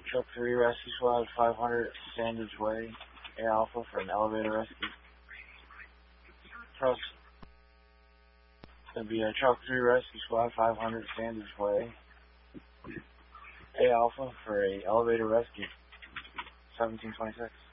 Truck 3 Rescue Squad 500 Sandage Way, A Alpha for an elevator rescue. Truck. It'll be a Truck 3 Rescue Squad 500 Sandage Way, A Alpha for a elevator rescue. 1726.